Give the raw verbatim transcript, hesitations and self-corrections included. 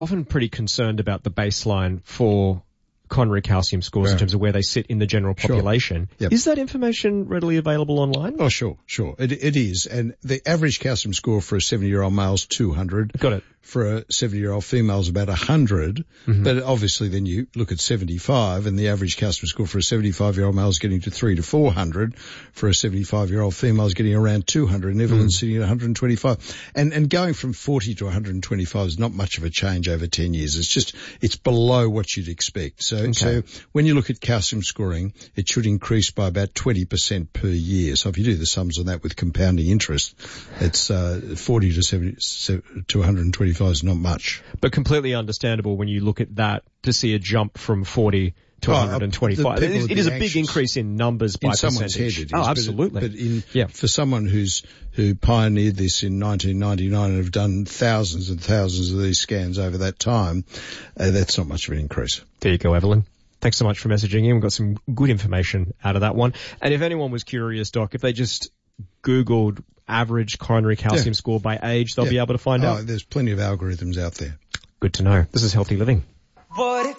often pretty concerned about the baseline for coronary calcium scores Right. in terms of where they sit in the general population. Sure. Yep. Is that information readily available online? Oh, sure, sure. It, it is. And the average calcium score for a seventy-year-old male is two hundred. Got it. For a seventy-year-old female is about one hundred. Mm-hmm. But obviously then you look at seventy-five, and the average calcium score for a seventy-five-year-old male is getting to three to four hundred. For a seventy-five-year-old female is getting around two hundred. And Evelyn's mm. sitting at one hundred twenty-five. And, and going from forty to one hundred twenty-five is not much of a change over ten years. It's just, it's below what you'd expect. So, okay. so when you look at calcium scoring, it should increase by about twenty percent per year. So if you do the sums on that with compounding interest, it's, uh, forty to seventy to one hundred twenty-five is not much. But completely understandable when you look at that to see a jump from forty to one hundred twenty-five. Oh, it is, it is a big increase in numbers by in someone's percentage. head. It is, oh, absolutely. But, but in, yeah. for someone who's who pioneered this in nineteen ninety-nine and have done thousands and thousands of these scans over that time, uh, that's not much of an increase. There you go, Evelyn. Thanks so much for messaging in. We've got some good information out of that one. And if anyone was curious, Doc, if they just Googled average coronary calcium yeah. score by age, they'll yeah. be able to find oh, out. There's plenty of algorithms out there. Good to know. This is Healthy Living. What if